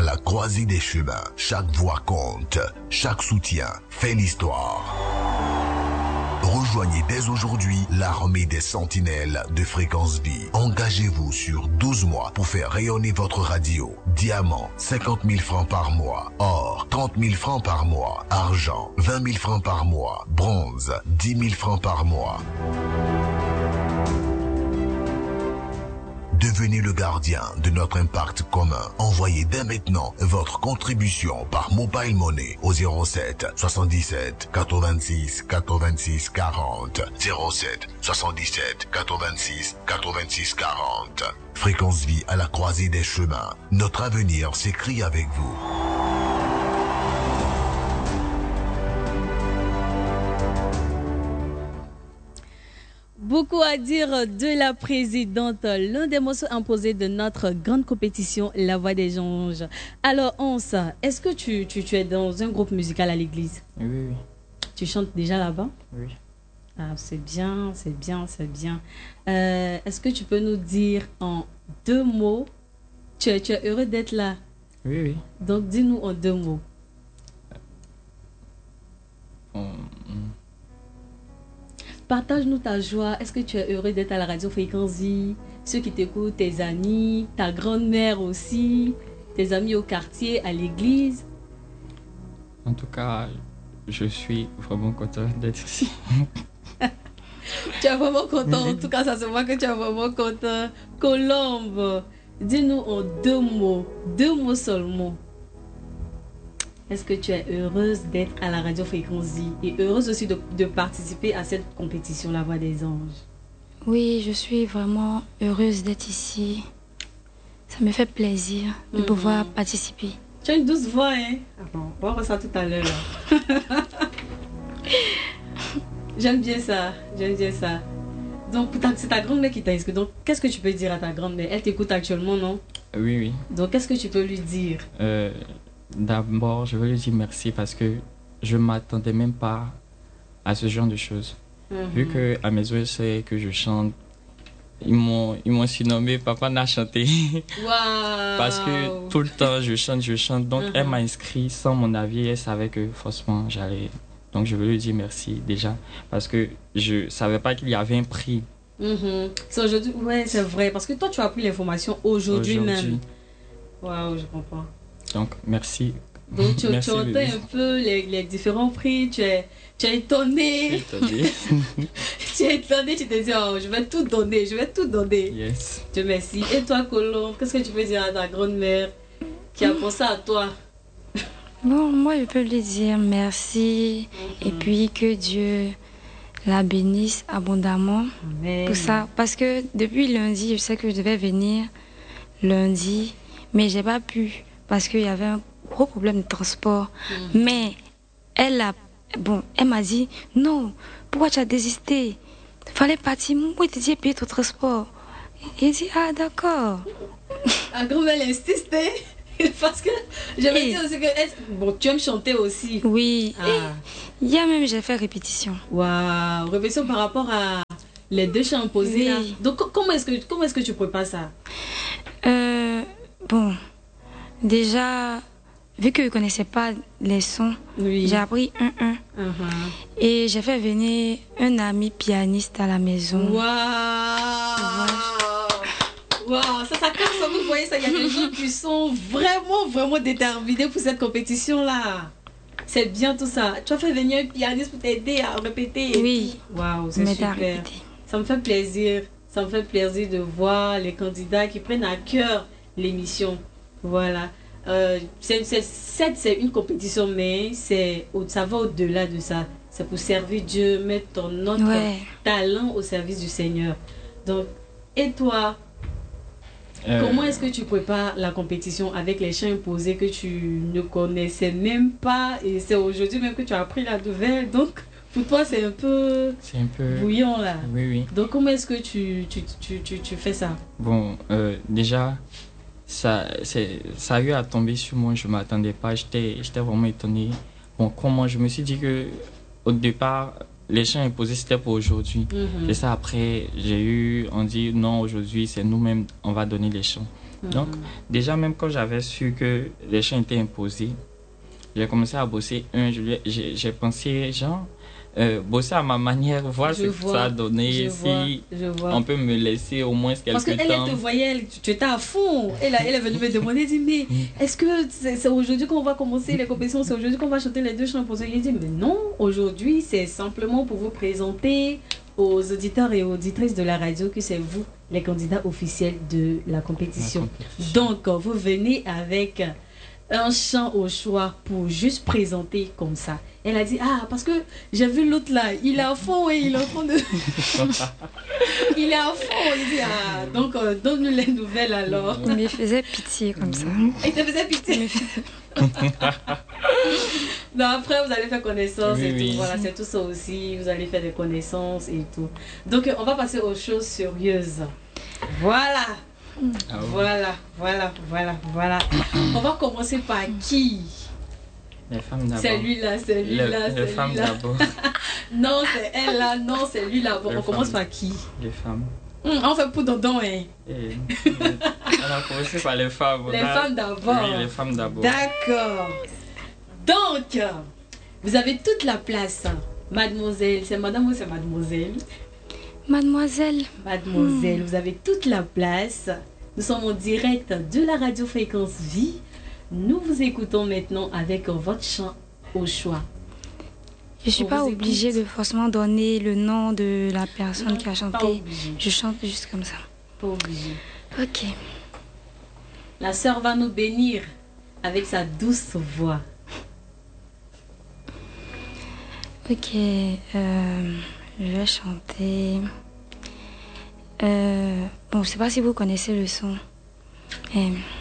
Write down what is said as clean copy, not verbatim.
la croisée des chemins. Chaque voix compte. Chaque soutien fait l'histoire. Rejoignez dès aujourd'hui l'armée des sentinelles de Fréquence Vie. Engagez-vous sur 12 mois pour faire rayonner votre radio. Diamant, 50 000 francs par mois. Or, 30 000 francs par mois. Argent, 20 000 francs par mois. Bronze, 10 000 francs par mois. Devenez le gardien de notre impact commun. Envoyez dès maintenant votre contribution par Mobile Money au 07 77 86 86 40. 07 77 86 86 40. Fréquence Vie à la croisée des chemins. Notre avenir s'écrit avec vous. Beaucoup à dire de la présidente, l'un des morceaux imposés de notre grande compétition, La Voix des Anges. Alors, Onsa, est-ce que tu es dans un groupe musical à l'église? Oui, oui. Tu chantes déjà là-bas? Oui. Ah, c'est bien, c'est bien, c'est bien. Est-ce que tu peux nous dire en 2 mots, tu es heureux d'être là? Oui, oui. Donc, dis-nous en 2 mots. Partage-nous ta joie. Est-ce que tu es heureux d'être à la radio Fréquence Vie? Ceux qui t'écoutent, tes amis, ta grand-mère aussi, tes amis au quartier, à l'église. En tout cas, je suis vraiment content d'être ici. Tu es vraiment content. En tout cas, ça se voit que tu es vraiment content. Colombe, dis-nous en 2 mots. 2 mots seulement. Est-ce que tu es heureuse d'être à la radio Fréquence Vie et heureuse aussi de participer à cette compétition La Voix des Anges? Oui, je suis vraiment heureuse d'être ici. Ça me fait plaisir de pouvoir participer. Tu as une douce voix, hein? Ah bon, on va voir ça tout à l'heure. J'aime bien ça, j'aime bien ça. Donc, c'est ta grand-mère qui t'a inscrit. Donc, qu'est-ce que tu peux dire à ta grand-mère? Elle t'écoute actuellement, non? Oui, oui. Donc, qu'est-ce que tu peux lui dire? D'abord, je veux lui dire merci parce que je ne m'attendais même pas à ce genre de choses. Vu qu'à la maison, je sais que je chante, ils m'ont surnommé Papa n'a chanté. Wow. Parce que tout le temps, je chante. Donc, elle m'a inscrit sans mon avis. Elle savait que forcément, j'allais. Donc, je veux lui dire merci déjà. Parce que je ne savais pas qu'il y avait un prix. C'est aujourd'hui, ouais, c'est vrai. Parce que toi, tu as pris l'information aujourd'hui même. Waouh, je comprends. Donc, merci. Donc, tu merci, entends un peu les différents prix. Tu es étonné. Tu es étonné, tu te dis, oh, je vais tout donner, Yes. Dieu merci. Et toi, Colombe, qu'est-ce que tu peux dire à ta grand-mère qui a pensé à toi? Bon, moi, je peux lui dire merci. Et puis que Dieu la bénisse abondamment. Amen. Pour ça. Parce que depuis lundi, je sais que je devais venir lundi, mais j'ai pas pu. Parce qu'il y avait un gros problème de transport. Mais elle m'a dit, non, pourquoi tu as désisté? Il fallait partir, moi, tu dis, payer ton transport. Il dit, ah, d'accord. La grand-mère insiste, parce que j'avais dit aussi que tu aimes chanter aussi. Oui, hier même, j'ai fait répétition. Waouh, répétition par rapport à les 2 chants imposés. Oui. Là. Donc, comment est-ce que tu prépares ça? Bon. Déjà, vu que je ne connaissais pas les sons, j'ai appris 1-1. Et j'ai fait venir un ami pianiste à la maison. Waouh! Waouh! Ça casse, vous voyez ça, il y a des gens qui sont vraiment, vraiment déterminés pour cette compétition-là. C'est bien tout ça. Tu as fait venir un pianiste pour t'aider à répéter. Oui. Waouh, c'est super. Ça me fait plaisir. Ça me fait plaisir de voir les candidats qui prennent à cœur l'émission. Voilà. C'est une compétition, mais ça va au-delà de ça. C'est pour servir Dieu, mettre notre talent au service du Seigneur. Donc, et toi, comment est-ce que tu prépares la compétition avec les chants imposés que tu ne connaissais même pas et c'est aujourd'hui même que tu as appris la nouvelle. Donc, pour toi, c'est un peu bouillant là. Oui, oui. Donc, comment est-ce que tu fais ça? Bon, déjà, ça a eu à tomber sur moi, je ne m'attendais pas, j'étais vraiment étonné. Bon, comment je me suis dit que au départ, les chants imposés c'était pour aujourd'hui. Et ça après, on dit non, aujourd'hui c'est nous-mêmes, on va donner les chants. Donc, déjà, même quand j'avais su que les chants étaient imposés, j'ai commencé à bosser j'ai pensé, genre, bosser à ma manière, voir ce que ça a donné, si on peut me laisser au moins quelques temps. Parce qu'elle te voyait, tu étais à fond. Elle est venue me demander, elle dit, mais est-ce que c'est aujourd'hui qu'on va commencer les compétitions, c'est aujourd'hui qu'on va chanter les 2 chants imposés? J'ai dit, mais non, aujourd'hui, c'est simplement pour vous présenter aux auditeurs et auditrices de la radio que c'est vous, les candidats officiels de la compétition. Donc, vous venez avec un chant au choix pour juste présenter comme ça. Elle a dit, parce que j'ai vu l'autre là, il est à fond et il est en train de... il est à fond. Il dit, donc donne-nous les nouvelles alors. Il me faisait pitié comme ça. Il te faisait pitié. Non, après vous allez faire connaissance et tout. Voilà, c'est tout ça aussi. Vous allez faire des connaissances et tout. Donc on va passer aux choses sérieuses. Voilà. Voilà. On va commencer par qui? Les femmes d'abord. C'est lui là. Les femmes d'abord. Non, c'est elle là. Non, c'est lui là. On commence par qui? Les femmes. On fait pour Dondon, hein. On a commencé par les femmes. Les femmes d'abord. Oui, les femmes d'abord. D'accord. Donc, vous avez toute la place. Mademoiselle, c'est madame ou c'est mademoiselle? Mademoiselle. Mademoiselle, vous avez toute la place. Nous sommes en direct de la radio Fréquence Vie. Nous vous écoutons maintenant avec votre chant au choix. Je ne suis pas obligée de forcément donner le nom de la personne qui a chanté. Je chante juste comme ça. Pas obligé. Ok. La sœur va nous bénir avec sa douce voix. Ok. Je vais chanter. Bon, je ne sais pas si vous connaissez le son.